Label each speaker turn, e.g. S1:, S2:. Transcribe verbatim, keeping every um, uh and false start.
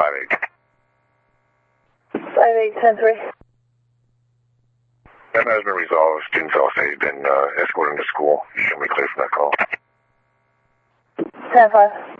S1: five eight.
S2: five eight, ten three.
S1: That has been resolved. Students all say you've been uh, escorted to school. You should be clear from that call.
S2: ten five.